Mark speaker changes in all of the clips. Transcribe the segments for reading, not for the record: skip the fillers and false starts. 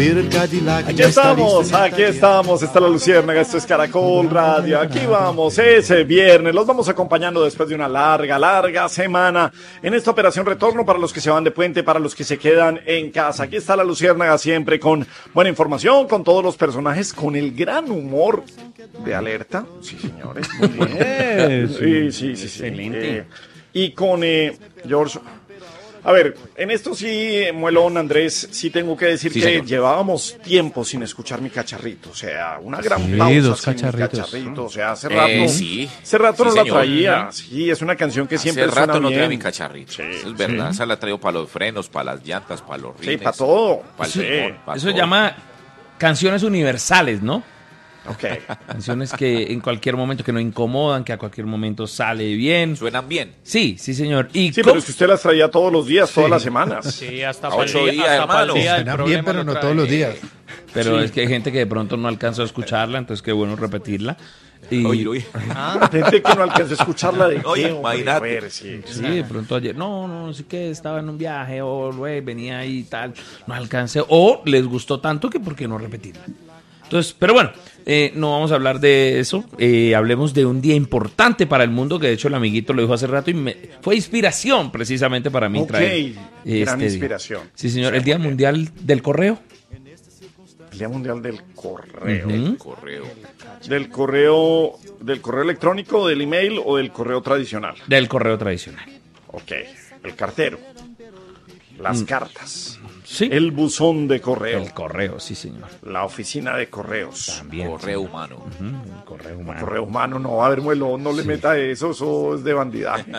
Speaker 1: Aquí estamos, está la Luciérnaga, esto es Caracol Radio, aquí vamos, ese viernes, los vamos acompañando después de una larga semana en esta operación retorno para los que se van de puente, para los que se quedan en casa. Aquí está la Luciérnaga siempre con buena información, con todos los personajes, con el gran humor de Alerta, sí señores, muy bien, sí. Excelente. Y con George. A ver, en esto sí, Muelón, Andrés, sí tengo que decir que señor. Llevábamos tiempo sin escuchar mi cacharrito, o sea, una gran pausa
Speaker 2: dos
Speaker 1: sin
Speaker 2: cacharritos.
Speaker 1: mi cacharrito, o sea, hace rato, hace rato no
Speaker 3: señor.
Speaker 1: la traía, sí, es una canción que siempre suena bien.
Speaker 3: Hace rato no traía mi cacharrito, es verdad, esa la traigo para los frenos, para las llantas, para los rines.
Speaker 1: Sí, para todo.
Speaker 3: Para el timón, para
Speaker 2: eso
Speaker 3: todo.
Speaker 2: llama canciones universales, ¿no?
Speaker 1: Okay.
Speaker 2: Canciones que en cualquier momento que no incomodan, que a cualquier momento sale bien.
Speaker 3: Suenan bien.
Speaker 2: Sí, señor.
Speaker 1: Sí, pero es que usted las traía todos los días, todas las semanas.
Speaker 4: Sí, hasta
Speaker 3: a 8 días, hermano.
Speaker 4: Suenan
Speaker 5: bien, pero no todos los días.
Speaker 2: Pero es que hay gente que de pronto no alcanzó a escucharla, entonces qué bueno repetirla. Y...
Speaker 3: Oye.
Speaker 1: Gente que no alcanzó a escucharla de
Speaker 3: Oye,
Speaker 1: qué,
Speaker 3: imagínate.
Speaker 2: Sí, de pronto ayer, no sé qué, estaba en un viaje, o venía ahí y tal, no alcancé, o les gustó tanto que por qué no repetirla. Entonces, pero bueno, no vamos a hablar de eso, hablemos de un día importante para el mundo, que de hecho el amiguito lo dijo hace rato y fue inspiración precisamente para mí traer
Speaker 1: gran inspiración.
Speaker 2: Sí, señor, el Día Mundial del Correo.
Speaker 1: El Día Mundial del Correo.
Speaker 3: Del correo.
Speaker 1: ¿Del correo electrónico, del email o del correo tradicional?
Speaker 2: Del correo tradicional.
Speaker 1: Ok, el cartero, las cartas.
Speaker 2: Sí.
Speaker 1: El buzón de correo.
Speaker 2: El correo, sí, señor.
Speaker 1: La oficina de correos.
Speaker 2: También.
Speaker 3: Correo humano.
Speaker 2: El correo humano.
Speaker 1: Correo humano, no, a ver, Muelo, no le meta eso es de bandidaje.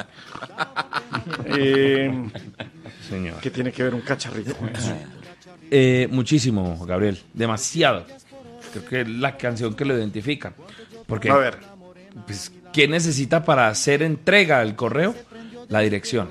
Speaker 2: Señor.
Speaker 1: ¿Qué tiene que ver un cacharrito con eso?
Speaker 2: Muchísimo, Gabriel. Demasiado. Creo que es la canción que lo identifica. Porque,
Speaker 1: a ver.
Speaker 2: Pues, ¿qué necesita para hacer entrega del correo? La dirección.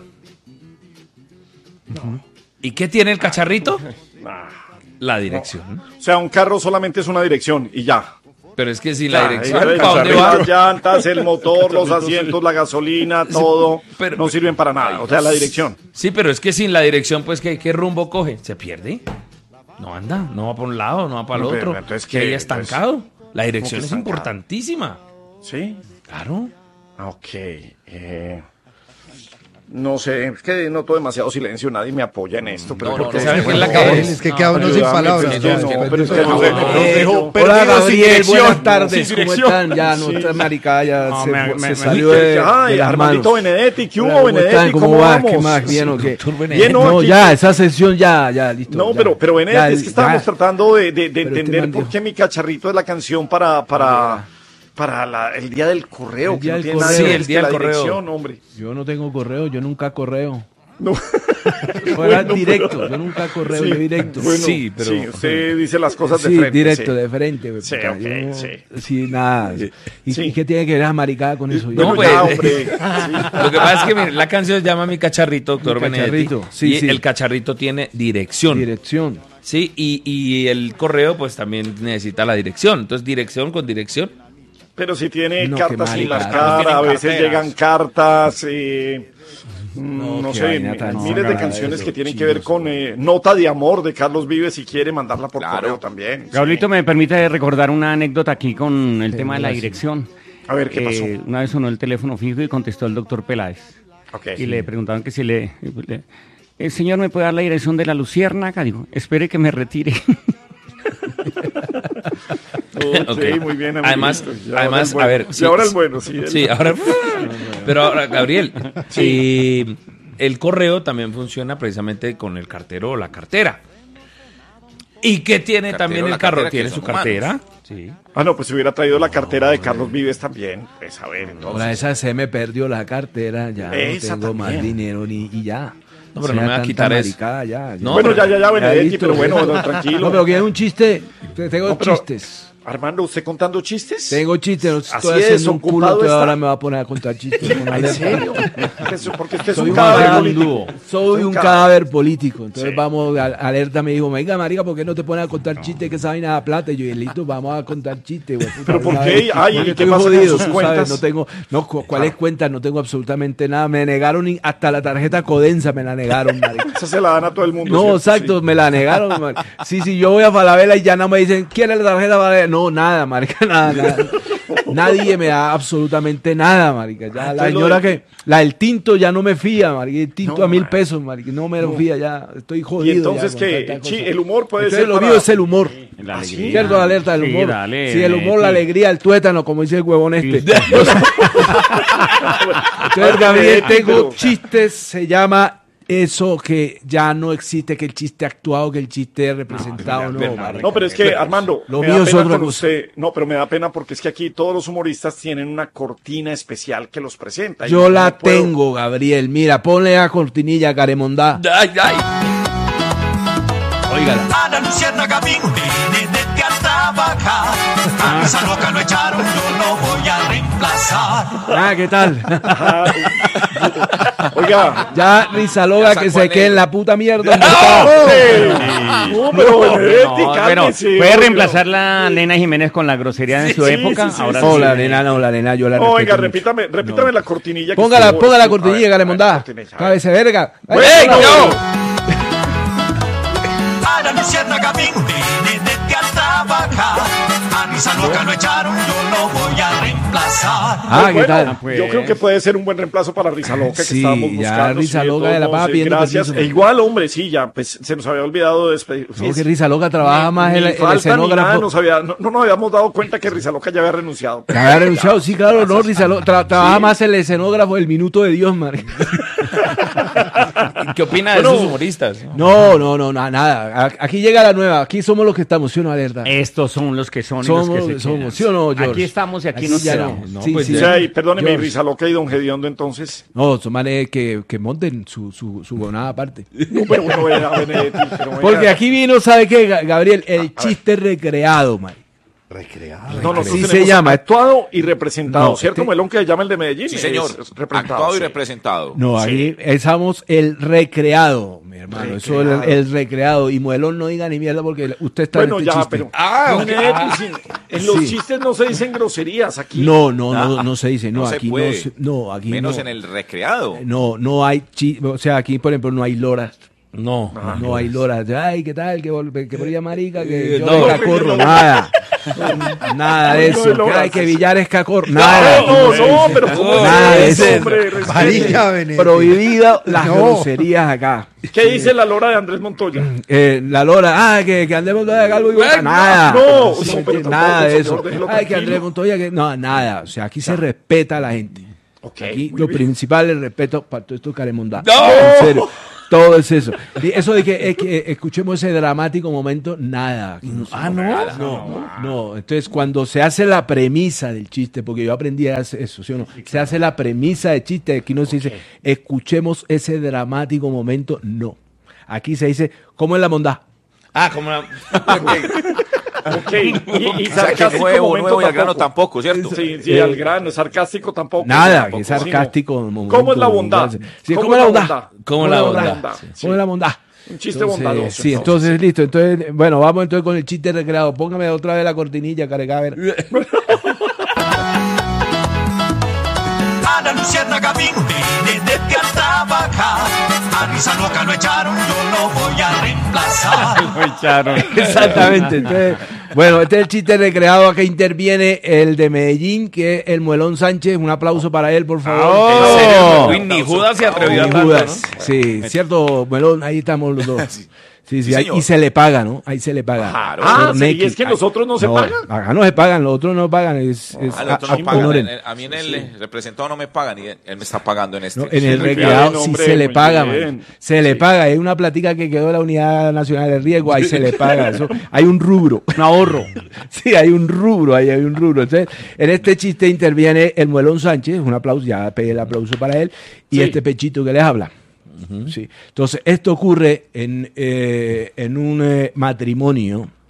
Speaker 1: No.
Speaker 2: ¿Y qué tiene el cacharrito? La dirección.
Speaker 1: No. O sea, un carro solamente es una dirección y ya.
Speaker 2: Pero es que si la dirección,
Speaker 1: ¿para dónde va? Las llantas, el motor, los asientos, la gasolina, todo, pero, no sirven para nada. O sea, la dirección.
Speaker 2: Sí, pero es que sin la dirección, pues, ¿qué rumbo coge? ¿Se pierde? No anda, no va por un lado, no va para el otro.
Speaker 1: Entonces,
Speaker 2: ¿qué hay estancado? La dirección es importantísima.
Speaker 1: ¿Sí?
Speaker 2: Claro.
Speaker 1: Ok. No sé, es que noto demasiado silencio, nadie me apoya en esto. Pero
Speaker 2: porque saben que es la que
Speaker 5: es que queda uno sin palabras.
Speaker 6: Hola, Gabriel, buenas tardes, ¿cómo están? Ya nuestra maricada ya se salió de las
Speaker 1: Armandito
Speaker 6: manos.
Speaker 1: Benedetti, ¿qué hubo, Benedetti?
Speaker 6: ¿Cómo vamos? ¿Qué más? ¿Bien o qué?
Speaker 1: Bien,
Speaker 6: no, ya, esa sesión ya, listo.
Speaker 1: No, pero Benedetti, es que estábamos tratando de entender por qué mi cacharrito es la canción para el día del correo.
Speaker 6: El día del
Speaker 1: correo.
Speaker 2: Sí, el día del correo.
Speaker 1: Hombre.
Speaker 6: Yo no tengo correo, yo nunca correo.
Speaker 1: No.
Speaker 6: Fuera directo, yo nunca correo, yo directo.
Speaker 1: Bueno,
Speaker 2: sí, pero...
Speaker 1: Sí, usted dice las cosas de
Speaker 6: sí,
Speaker 1: frente.
Speaker 6: directo, de frente.
Speaker 1: Sí, ok,
Speaker 6: sí, nada. ¿Y qué tiene que ver esa maricada con eso?
Speaker 1: No,
Speaker 2: pues,
Speaker 1: ya, hombre.
Speaker 2: Lo que pasa es que mire, la canción se llama Mi Cacharrito, doctor Benedetti.
Speaker 6: Sí,
Speaker 2: y el cacharrito tiene dirección. Sí, y el correo pues también necesita la dirección. Entonces, dirección con dirección.
Speaker 1: Pero si tiene
Speaker 6: No,
Speaker 1: cartas
Speaker 6: qué
Speaker 1: sin las
Speaker 6: marica.
Speaker 1: caras, a veces
Speaker 4: carteras.
Speaker 1: llegan cartas, no
Speaker 6: qué
Speaker 1: sé,
Speaker 6: vaina tan
Speaker 1: miles de
Speaker 6: rara
Speaker 1: canciones
Speaker 6: eso,
Speaker 1: que tienen que ver con Nota de Amor de Carlos Vives, si quiere mandarla por correo también.
Speaker 4: Gabrielito, me permite recordar una anécdota aquí con el tema de la dirección.
Speaker 1: A ver, ¿qué pasó?
Speaker 4: Una vez sonó el teléfono fijo y contestó el doctor Peláez.
Speaker 1: Okay.
Speaker 4: Y le preguntaban que si el señor me puede dar la dirección de la Luciérnaga. Digo, espere que me retire.
Speaker 1: Okay. Muy bien,
Speaker 2: además,
Speaker 1: bueno.
Speaker 2: a ver,
Speaker 1: y ahora el bueno, sí.
Speaker 2: Sí, ahora. Pero ahora, Gabriel, el correo también funciona precisamente con el cartero o la cartera. ¿Y qué tiene también el carro? ¿Tiene su cartera?
Speaker 4: Sí.
Speaker 1: Ah, no, pues si hubiera traído la cartera de Carlos Vives también. Pues a ver, entonces.
Speaker 6: Ahora esa se me perdió la cartera, ya
Speaker 1: Esa
Speaker 6: no tengo
Speaker 1: también.
Speaker 6: más dinero y ya.
Speaker 2: No, pero no me va a quitar eso.
Speaker 6: Ya.
Speaker 2: No,
Speaker 1: Bueno, ya, Benedetti,
Speaker 6: listo.
Speaker 1: pero bueno, tranquilo.
Speaker 6: No, pero que es un chiste, tengo chistes.
Speaker 1: Armando, ¿usted contando chistes?
Speaker 6: Tengo chistes,
Speaker 1: Así
Speaker 6: estoy
Speaker 1: es,
Speaker 6: haciendo un culo,
Speaker 1: ocupado
Speaker 6: entonces
Speaker 1: está.
Speaker 6: ahora me va a poner a contar chistes.
Speaker 1: ¿En serio? Porque usted es
Speaker 6: Soy
Speaker 1: un
Speaker 6: un
Speaker 1: cadáver
Speaker 6: gran
Speaker 1: político.
Speaker 6: Soy un cadáver político. Entonces
Speaker 1: Sí.
Speaker 6: vamos, Alerta me dijo, venga, marica, ¿por qué no te pones a contar chistes que esa vaina da plata? Y yo, listo, vamos a contar chistes. Güey, puta,
Speaker 1: ¿Pero por
Speaker 6: una
Speaker 1: qué?
Speaker 6: vez.
Speaker 1: Ay,
Speaker 6: Porque
Speaker 1: ¿y qué
Speaker 6: estoy
Speaker 1: pasa con
Speaker 6: jodido,
Speaker 1: sus
Speaker 6: tú
Speaker 1: cuentas?
Speaker 6: sabes, no tengo, ¿cuáles cuentas? No tengo absolutamente nada. Me negaron hasta la tarjeta Codensa, me la negaron, marica.
Speaker 1: Esa se la dan a todo el mundo.
Speaker 6: No,
Speaker 1: ¿cierto?
Speaker 6: exacto,
Speaker 1: Sí.
Speaker 6: me la negaron, man. Sí, yo voy a Falabella y ya no me dicen, ¿quiere la tarjeta Falabella? No, nada, marica, nada. Nadie me da absolutamente nada, marica. Ya la
Speaker 1: entonces
Speaker 6: señora
Speaker 1: lo de-
Speaker 6: que, la del tinto ya no me fía, marica. El tinto
Speaker 1: No,
Speaker 6: a 1.000
Speaker 1: man.
Speaker 6: pesos, marica. No me lo fía, ya estoy jodido.
Speaker 1: Y entonces
Speaker 6: ya,
Speaker 1: que
Speaker 6: con tanta cosa.
Speaker 1: el humor puede
Speaker 6: Entonces,
Speaker 1: ser
Speaker 6: lo
Speaker 1: para-
Speaker 6: mío es el humor.
Speaker 4: La
Speaker 1: ¿Ah, sí?
Speaker 4: alegría.
Speaker 6: ¿Cierto? La alerta del
Speaker 4: Sí,
Speaker 6: humor.
Speaker 4: dale,
Speaker 6: Sí, el humor,
Speaker 4: Betty.
Speaker 6: la alegría, el tuétano, como dice el huevón este. Entonces, Gabriel,
Speaker 1: Betty,
Speaker 6: tengo
Speaker 1: pero-
Speaker 6: chistes, se llama eso que ya no existe, que el chiste actuado, que el chiste representado, no, marica.
Speaker 1: No, pero es que, Armando,
Speaker 6: Lo
Speaker 1: me
Speaker 6: mío
Speaker 1: da
Speaker 6: es
Speaker 1: pena
Speaker 6: otra
Speaker 1: con
Speaker 6: cosa.
Speaker 1: usted. No, pero me da pena porque es que aquí todos los humoristas tienen una cortina especial que los presenta. y
Speaker 6: Yo la
Speaker 1: no puedo-
Speaker 6: tengo, Gabriel. Mira, ponle a cortinilla Caremondá.
Speaker 2: Ay, ay.
Speaker 6: Óigala.
Speaker 7: A la luciérnaga vino desde a trabajar. A esa loca lo echaron, yo lo voy a reemplazar.
Speaker 6: Ah, ¿qué tal?
Speaker 1: Oiga,
Speaker 6: Ya Rizaloga
Speaker 3: Ya
Speaker 6: que
Speaker 3: sacó
Speaker 6: se
Speaker 3: el
Speaker 6: quede en
Speaker 3: negro.
Speaker 6: la puta mierda. donde está.
Speaker 1: no, pero Benedetti,
Speaker 4: No, bueno,
Speaker 1: cálmese,
Speaker 4: puede
Speaker 1: oiga.
Speaker 4: reemplazar la Nena Jiménez con la grosería de su
Speaker 1: sí,
Speaker 4: época.
Speaker 1: sí, sí,
Speaker 4: Ahora
Speaker 1: sí,
Speaker 6: No,
Speaker 4: sí.
Speaker 6: la nena, no, la nena, yo la
Speaker 1: No, oiga,
Speaker 6: respeto mucho.
Speaker 1: repítame la cortinilla. que
Speaker 6: Póngala,
Speaker 1: estuvo-
Speaker 6: ponga la
Speaker 1: a ver,
Speaker 6: cortinilla,
Speaker 1: a
Speaker 6: Caremondá.
Speaker 1: ver, cortinilla, a ver.
Speaker 6: Cabece verga.
Speaker 1: Bueno,
Speaker 7: A la luciérnaga vino desde a trabajar. A esa loca lo echaron, yo lo voy a reemplazar.
Speaker 6: Ah, ¿qué
Speaker 1: Bueno,
Speaker 6: tal?
Speaker 4: pues.
Speaker 1: Yo creo que puede ser un buen reemplazo para Risa Loca que
Speaker 6: Sí,
Speaker 1: estábamos
Speaker 6: ya
Speaker 1: buscando.
Speaker 6: Risa
Speaker 1: sí,
Speaker 6: Loca
Speaker 1: todos
Speaker 6: de la
Speaker 1: modos,
Speaker 6: Pava pidiendo
Speaker 1: gracias.
Speaker 6: permiso.
Speaker 1: E igual, hombre, sí, ya, pues se nos había olvidado despedir.
Speaker 6: No, que Risa Loca trabaja más el
Speaker 1: falta ni nada,
Speaker 6: escenógrafo.
Speaker 1: no nos habíamos dado cuenta que Risa Loca ya había renunciado.
Speaker 6: Que había renunciado, sí, claro, no, Risa Loca trabaja más el escenógrafo del minuto de Dios, marica.
Speaker 2: ¿Qué opina de
Speaker 1: Bueno,
Speaker 2: esos humoristas?
Speaker 6: No, nada. Aquí llega la nueva, aquí somos los que estamos, ¿sí o no, Alerta?
Speaker 4: Estos son los que son y
Speaker 6: Somos,
Speaker 4: los que se
Speaker 6: somos,
Speaker 4: quedan.
Speaker 6: ¿sí o no, George?
Speaker 4: Aquí estamos y aquí
Speaker 6: Aquí
Speaker 4: nos
Speaker 6: ya
Speaker 4: quedamos.
Speaker 6: no.
Speaker 4: ¿no?
Speaker 6: Sí,
Speaker 2: Pues
Speaker 6: sí.
Speaker 1: O sea, y perdóneme,
Speaker 6: George.
Speaker 1: Risa Loca y Don Gediondo, entonces.
Speaker 6: No, son manes que monten su gonada aparte.
Speaker 1: No, pero bueno, vea, Benedetti, pero vea.
Speaker 6: Porque aquí vino, ¿sabe qué, Gabriel? El chiste recreado, man.
Speaker 1: No, nosotros
Speaker 6: Sí se
Speaker 1: tenemos
Speaker 6: llama.
Speaker 1: actuado y representado,
Speaker 6: No,
Speaker 1: ¿cierto? Melón que se llama el de Medellín.
Speaker 3: Sí, señor.
Speaker 1: es representado,
Speaker 3: Actuado y
Speaker 1: sí.
Speaker 3: representado.
Speaker 6: No, aquí estamos el recreado, mi hermano. Eso es el recreado. Y Muelón no diga ni mierda porque usted está
Speaker 1: Bueno,
Speaker 6: en este
Speaker 1: ya,
Speaker 6: chiste.
Speaker 1: pero. Benedetti, sí, en los
Speaker 6: Sí.
Speaker 1: chistes no se dicen groserías aquí.
Speaker 6: No se dice. No,
Speaker 3: No se
Speaker 6: aquí
Speaker 3: puede.
Speaker 6: no, aquí
Speaker 3: Menos
Speaker 6: no.
Speaker 3: en el recreado.
Speaker 6: No hay o sea, aquí, por ejemplo, no hay loras.
Speaker 2: No.
Speaker 6: No hay loras. Ay, ¿qué tal? Que por ella marica, que yo
Speaker 2: no.
Speaker 6: de cacorro. Nada. Nada de
Speaker 1: No,
Speaker 6: eso.
Speaker 1: no,
Speaker 6: Que hay
Speaker 1: no.
Speaker 6: que Villar es cacorro. Nada.
Speaker 1: No, pero ¿cómo
Speaker 6: Nada de
Speaker 1: es
Speaker 6: eso.
Speaker 1: eso, hombre? Respete.
Speaker 5: Varilla, Benedetti.
Speaker 6: Prohibido las
Speaker 5: No.
Speaker 6: groserías acá.
Speaker 1: ¿Qué dice la lora de Andrés Montoya?
Speaker 6: La Lora, que Andrés Montoya haga algo igual.
Speaker 1: Bueno,
Speaker 6: Nada.
Speaker 1: no,
Speaker 6: Sí,
Speaker 1: no, pero
Speaker 6: nada
Speaker 1: tampoco,
Speaker 6: de
Speaker 1: señor,
Speaker 6: eso.
Speaker 1: déjelo
Speaker 6: Ay, que
Speaker 1: tranquilo.
Speaker 6: Andrés Montoya, que no, nada. O sea, aquí se respeta a la gente.
Speaker 1: Ok,
Speaker 6: Aquí
Speaker 1: muy
Speaker 6: lo
Speaker 1: bien.
Speaker 6: principal es el respeto para todo esto caremondá.
Speaker 2: ¡No!
Speaker 6: En serio. Todo es eso. Y eso de que escuchemos ese dramático momento, nada. Aquí no se- No. Entonces, cuando se hace la premisa del chiste, porque yo aprendí a hacer eso, ¿sí o no? Se hace la premisa del chiste, aquí no se dice, escuchemos ese dramático momento, no. Aquí se dice, ¿cómo es la mondá?
Speaker 2: Ah, como la...
Speaker 1: Ok, y
Speaker 3: O sea, que
Speaker 1: sarcástico
Speaker 3: nuevo,
Speaker 1: momento
Speaker 3: nuevo y al grano tampoco, ¿cierto?
Speaker 1: Sí, al grano, sarcástico tampoco.
Speaker 6: Nada,
Speaker 1: Tampoco,
Speaker 6: que sarcástico.
Speaker 1: sino,
Speaker 6: momento,
Speaker 1: ¿Cómo es la bondad?
Speaker 6: Sí, ¿cómo es la bondad?
Speaker 2: ¿Cómo la bondad?
Speaker 1: Sí.
Speaker 6: ¿Cómo es la bondad?
Speaker 1: Un chiste
Speaker 6: Entonces,
Speaker 1: bondadoso.
Speaker 6: Sí, entonces listo. Entonces, bueno, vamos entonces con el chiste recreado. Póngame otra vez la cortinilla, carecaber.
Speaker 7: A la luciérnaga vino desde a trabajar. A Risa Loca lo echaron, yo lo voy a reemplazar.
Speaker 6: Exactamente. Entonces, bueno, este es el chiste recreado. Acá interviene el de Medellín, que es el Muelón Sánchez. Un aplauso para él, por favor.
Speaker 2: ¿En serio? Uy, ni Judas se atrevió a
Speaker 6: Ni
Speaker 2: tanto,
Speaker 6: Judas.
Speaker 2: ¿no?
Speaker 6: Sí, cierto, Muelón, ahí estamos los dos. Sí,
Speaker 3: Sí,
Speaker 6: ahí-
Speaker 3: señor.
Speaker 6: y se le paga, ¿no? Ahí se le paga.
Speaker 3: Claro.
Speaker 1: Ah,
Speaker 6: Por
Speaker 1: sí,
Speaker 6: Neki.
Speaker 1: y es que los otros no se pagan.
Speaker 6: Acá no se pagan, los otros no pagan. Es
Speaker 3: A los otros no pagan.
Speaker 6: honoren.
Speaker 3: A mí en el representado no me pagan y él me está pagando en este.
Speaker 6: No, en el
Speaker 1: muy
Speaker 6: recreado
Speaker 1: bien,
Speaker 6: sí
Speaker 1: hombre,
Speaker 6: se le
Speaker 1: muy
Speaker 6: paga,
Speaker 1: bien.
Speaker 6: man. Se le paga. Hay una platica que quedó de la Unidad Nacional de Riesgo, ahí se le paga. Eso, hay un rubro, un ahorro. Sí, hay un rubro, ahí hay un rubro. Entonces, en este chiste interviene el Muelón Sánchez, un aplauso, ya pedí el aplauso para él, y
Speaker 1: Sí.
Speaker 6: este pechito que les habla. Sí. Entonces, esto ocurre en un matrimonio.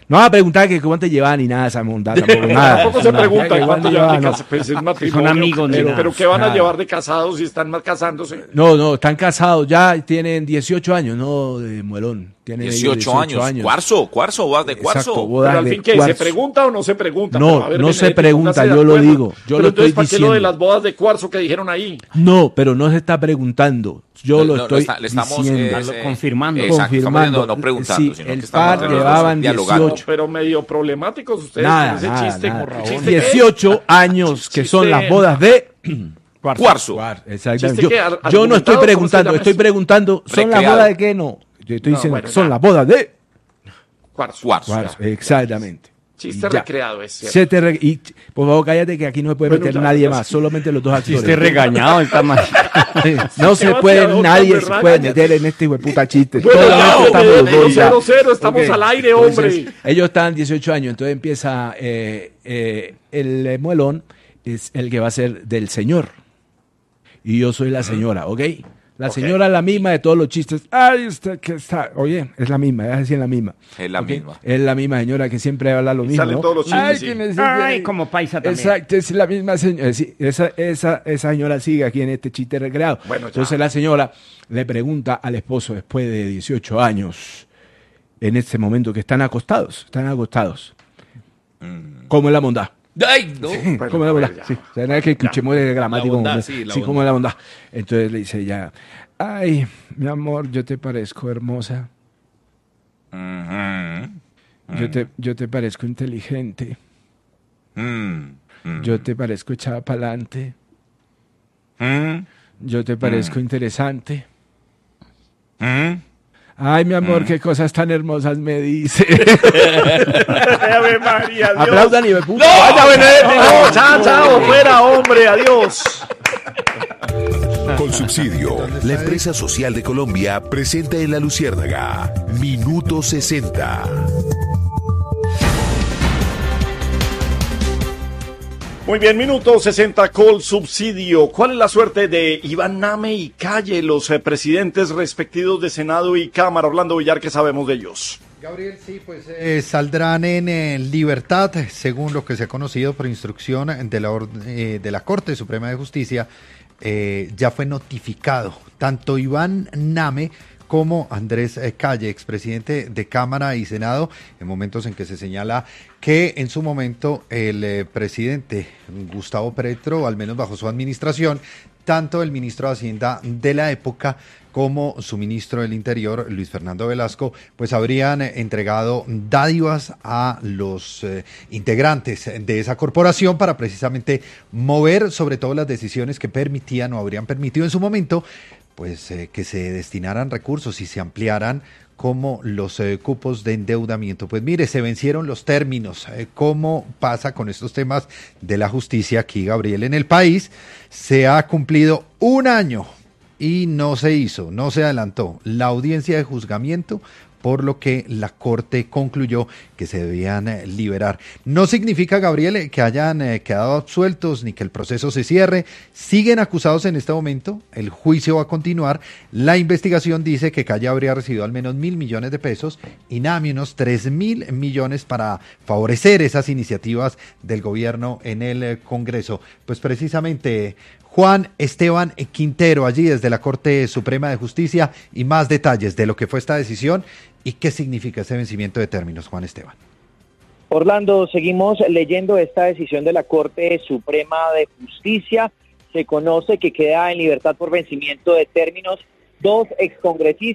Speaker 6: No va a preguntar que cuánto llevan ni nada esa monda, tampoco nada.
Speaker 1: Tampoco se pregunta
Speaker 6: Que
Speaker 1: cuánto llevan de casa, pues es matrimonio.
Speaker 4: amigos, ni nada.
Speaker 1: Pero ¿qué van a
Speaker 6: Nada.
Speaker 1: llevar de casados si están casándose?
Speaker 6: No, están casados, ya tienen 18 años, no de muelón. Tienen ellos
Speaker 3: 18 años. Cuarzo, bodas de cuarzo.
Speaker 6: Exacto,
Speaker 1: Pero
Speaker 6: bodas
Speaker 1: al
Speaker 6: de
Speaker 1: fin, ¿qué? ¿Se
Speaker 6: cuarzo.
Speaker 1: pregunta o no se pregunta?
Speaker 6: No,
Speaker 1: Pero, a ver,
Speaker 6: no se
Speaker 1: Benedetti,
Speaker 6: pregunta,
Speaker 1: póngase de
Speaker 6: yo lo
Speaker 1: acuerdo.
Speaker 6: digo, yo
Speaker 1: Pero
Speaker 6: lo
Speaker 1: entonces,
Speaker 6: estoy
Speaker 1: ¿para qué lo de
Speaker 6: diciendo?
Speaker 1: las bodas de cuarzo que dijeron ahí?
Speaker 6: No, pero no se está preguntando. Yo lo estoy
Speaker 3: le estamos
Speaker 6: diciendo.
Speaker 4: confirmando.
Speaker 3: Exacto,
Speaker 6: Confirmando.
Speaker 3: no preguntando,
Speaker 6: Sí,
Speaker 3: sino
Speaker 6: el
Speaker 3: que estamos
Speaker 6: par llevaban
Speaker 3: dialogando.
Speaker 6: 18.
Speaker 1: Pero medio problemáticos ustedes
Speaker 6: Nada,
Speaker 1: con ese
Speaker 6: nada,
Speaker 1: chiste.
Speaker 6: nada.
Speaker 1: con chiste
Speaker 6: 18 años que son
Speaker 1: Chiste-
Speaker 6: las bodas de
Speaker 3: Cuarzo.
Speaker 6: Exactamente.
Speaker 1: Chiste
Speaker 6: Yo,
Speaker 1: que
Speaker 6: yo no estoy
Speaker 1: argumentado, ¿cómo se
Speaker 6: preguntando,
Speaker 1: llama
Speaker 6: estoy
Speaker 1: eso?
Speaker 6: preguntando, ¿son las
Speaker 3: Recreado.
Speaker 6: bodas de qué? No. Yo estoy
Speaker 1: No,
Speaker 6: diciendo,
Speaker 1: bueno,
Speaker 6: son
Speaker 1: ya.
Speaker 6: las bodas de
Speaker 1: Cuarzo.
Speaker 3: Cuarzo.
Speaker 6: Exactamente.
Speaker 1: Chiste
Speaker 6: Ya.
Speaker 1: recreado, es cierto.
Speaker 6: Y por favor, cállate que aquí no se puede
Speaker 1: Bueno,
Speaker 6: meter
Speaker 1: ya,
Speaker 6: nadie
Speaker 1: ya
Speaker 6: más,
Speaker 1: sé.
Speaker 6: solamente los dos actores.
Speaker 4: Chiste regañado, está mal.
Speaker 6: No se
Speaker 1: Sebastián,
Speaker 6: puede,
Speaker 1: otra
Speaker 6: nadie
Speaker 1: vez
Speaker 6: se
Speaker 1: raga,
Speaker 6: puede
Speaker 1: ya.
Speaker 6: meter en este hueputa chiste.
Speaker 1: Bueno,
Speaker 6: Solamente
Speaker 1: ya,
Speaker 6: estamos los dos ya.
Speaker 1: 0-0, estamos
Speaker 6: Ok.
Speaker 1: al aire,
Speaker 6: Entonces,
Speaker 1: hombre.
Speaker 6: ellos están 18 años, entonces empieza el muelón, es el que va a ser del señor. Y yo soy la señora, ¿ok? La señora es la misma de todos los chistes. Ay, usted que está. Oye, es la misma, es así en la misma.
Speaker 3: Es la
Speaker 6: ¿ok?
Speaker 3: misma.
Speaker 6: Es la misma señora que siempre habla lo mismo.
Speaker 1: salen
Speaker 6: ¿no?
Speaker 1: todos los chistes,
Speaker 6: Ay,
Speaker 1: sí.
Speaker 6: que me
Speaker 4: Ay, como paisa también.
Speaker 6: Exacto, es la misma señora. Sí, esa señora sigue aquí en este chiste recreado.
Speaker 1: Bueno, ya.
Speaker 6: Entonces la señora le pregunta al esposo después de 18 años, en este momento que están acostados. ¿Cómo es la bondad?
Speaker 2: ¡Ay, no!
Speaker 1: Bueno,
Speaker 6: ¿Cómo es la bondad?
Speaker 1: ya.
Speaker 6: Sí, o sea, nada que escuchemos el gramático.
Speaker 2: La bondad,
Speaker 6: como-
Speaker 2: sí, la
Speaker 6: sí,
Speaker 2: bondad.
Speaker 6: ¿cómo es la bondad? Entonces le dice ella, ay, mi amor, yo te parezco hermosa. Yo te parezco inteligente. Yo te parezco echada para adelante. Yo te parezco interesante. Ay, mi amor, qué cosas tan hermosas me dice.
Speaker 1: Ave María, Dios.
Speaker 6: Aplaudan y me puta.
Speaker 1: ¡Vaya, Benedetti! ¡No! ¡Chao, chao! ¡Fuera, hombre! ¡Adiós!
Speaker 8: Con subsidio, la empresa social de Colombia presenta en La Luciérnaga Minuto 60.
Speaker 1: Muy bien, minuto 60 Col Subsidio. ¿Cuál es la suerte de Iván Name y Calle, los presidentes respectivos de Senado y Cámara? Orlando Villar, ¿qué sabemos de ellos?
Speaker 5: Gabriel, sí, pues saldrán en libertad, según lo que se ha conocido por instrucción de la Corte Suprema de Justicia. Ya fue notificado tanto Iván Name como Andrés Calle, expresidente de Cámara y Senado, en momentos en que se señala que en su momento el presidente Gustavo Petro, al menos bajo su administración, tanto el ministro de Hacienda de la época como su ministro del Interior, Luis Fernando Velasco, pues habrían entregado dádivas a los integrantes de esa corporación para precisamente mover sobre todo las decisiones que permitían o habrían permitido en su momento pues que se destinaran recursos y se ampliaran como los cupos de endeudamiento. Pues mire, se vencieron los términos. ¿Cómo pasa con estos temas de la justicia aquí, Gabriel? En el país se ha cumplido un año y no se hizo, no se adelantó la audiencia de juzgamiento, por lo que la Corte concluyó que se debían liberar. No significa, Gabriel, que hayan quedado absueltos ni que el proceso se cierre. Siguen acusados en este momento, el juicio va a continuar. La investigación dice que Calle habría recibido al menos 1.000 millones de pesos y nada menos 3.000 millones para favorecer esas iniciativas del gobierno en el Congreso. Pues precisamente Juan Esteban Quintero, allí desde la Corte Suprema de Justicia, y más detalles de lo que fue esta decisión y qué significa ese vencimiento de términos, Juan Esteban.
Speaker 9: Orlando, seguimos leyendo esta decisión de la Corte Suprema de Justicia. Se conoce que queda en libertad por vencimiento de términos 2 excongresistas